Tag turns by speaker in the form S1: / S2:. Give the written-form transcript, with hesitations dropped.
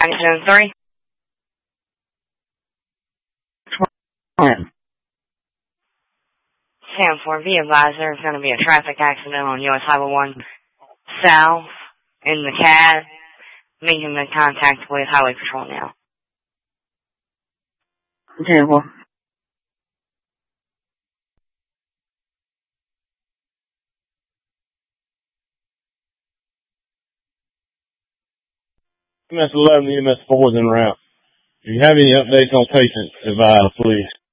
S1: Accident 3. 10-4, be advised there's going to be a traffic accident on US Highway 1 South in the CAD. Making the contact with Highway Patrol now.
S2: 10-4.
S3: EMS 11, EMS 4 is en route. If you have any updates on patients, advise, please.